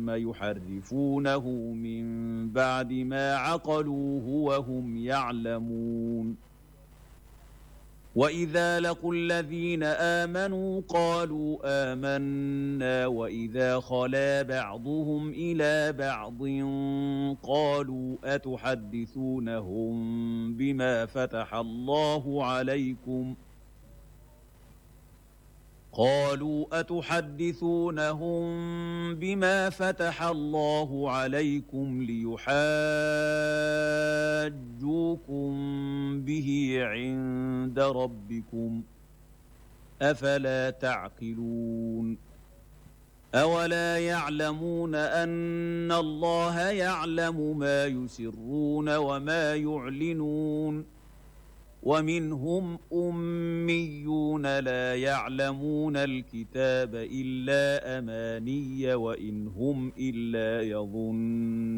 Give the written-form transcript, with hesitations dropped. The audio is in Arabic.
ثم يحرفونه من بعد ما عقلوه وهم يعلمون. وإذا لقوا الذين آمنوا قالوا آمنا وإذا خلا بعضهم إلى بعض قالوا أتحدثونهم بما فتح الله عليكم ليحاجوكم به عند ربكم أفلا تعقلون. أولا يعلمون أن الله يعلم ما يسرون وما يعلنون. ومنهم أميون لا يعلمون الكتاب إلا أماني وإن هم إلا يظنون.